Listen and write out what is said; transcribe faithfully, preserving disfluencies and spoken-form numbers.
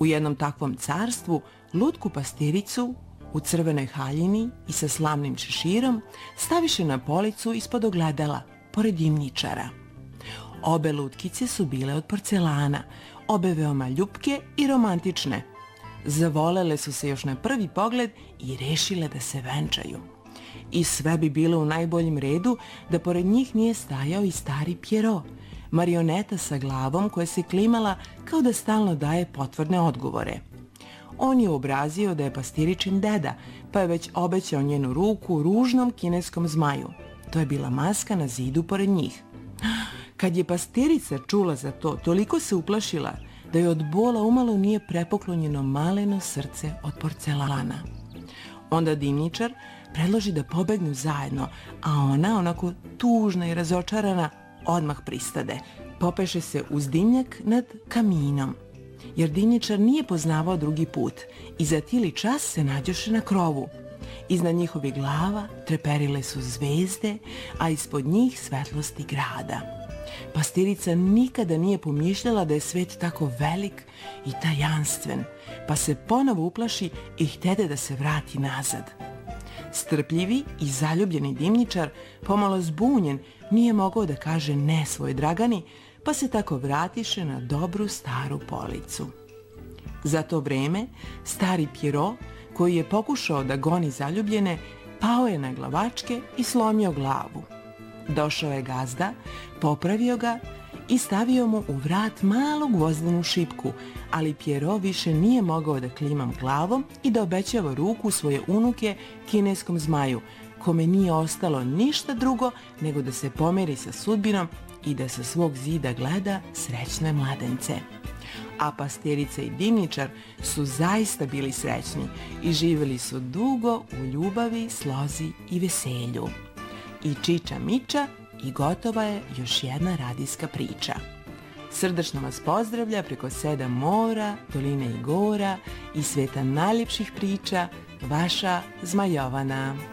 U jednom takvom carstvu lutku pastiricu u crvenoj haljini i sa slamnim šeširom staviše na policu ispod ogledala, pored dimnjičara. Obe lutkice su bile od porcelana, obe veoma ljupke i romantične. Zavolele su se još na prvi pogled i rešile da se venčaju. I sve bi bilo u najboljem redu da pored njih nije stajao i stari Pierrot, marioneta sa glavom koja se klimala kao da stalno daje potvrdne odgovore. On je obrazio da je pastiričin deda, pa je već obećao njenu ruku ružnom kineskom zmaju. To je bila maska na zidu pored njih. Kad je pastirica čula za to, toliko se uplašila da je od bola umalo nije prepuklo njeno maleno srce od porcelana. Onda dimnjičar predloži da pobegnu zajedno, a ona, onako tužna i razočarana, odmah pristade. Popeše se uz dimnjak nad kaminom, jer dimnjičar nije poznavao drugi put i za tili čas se nađoše na krovu. Iznad njihovih glava treperile su zvezde, a ispod njih svetlosti grada. Pastirica nikada nije pomišljala da je svet tako velik i tajanstven, pa se ponovo uplaši i htede da se vrati nazad. Strpljivi i zaljubljeni dimnjičar, pomalo zbunjen, nije mogao da kaže ne svoj Dragani, pa se tako vratiše na dobru staru policu. Za to vreme, stari Pierrot, koji je pokušao da goni zaljubljene, pao je na glavačke i slomio glavu. Došao je gazda, popravio ga i stavio mu u vrat malu gvozdenu šipku, ali Pierrot više nije mogao da klima glavom i da obećava ruku svoje unuke kineskom zmaju, kome nije ostalo ništa drugo nego da se pomeri sa sudbinom i da sa svog zida gleda srećne mladence. A pastirica i dimnjičar su zaista bili srećni i živjeli su dugo u ljubavi, slozi i veselju. I čiča miča i gotova je još jedna radijska priča. Srdačno vas pozdravlja preko sedam mora, doline i gora i sveta najljepših priča, vaša Zmajovana.